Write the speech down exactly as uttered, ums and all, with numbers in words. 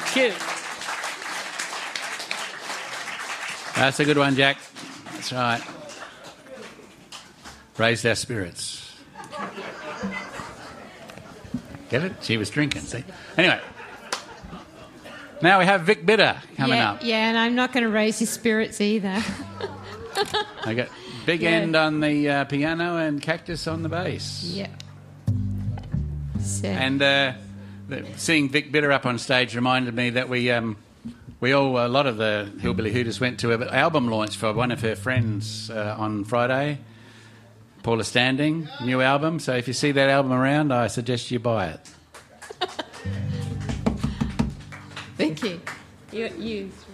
Cute. That's a good one, Jack. That's right. Raised our spirits. Get it? She was drinking, see? Anyway. Now we have Vic Bitter coming yeah, up. Yeah, and I'm not going to raise his spirits either. I got Big Yeah. End on the uh, piano and Cactus on the bass. Yeah. So, And uh, the, seeing Vic Bitter up on stage reminded me that we um, we all, a lot of the Hillbilly Hooters went to an album launch for one of her friends uh, on Friday, Paula Standing, new album. So if you see that album around, I suggest you buy it. thank you. You, you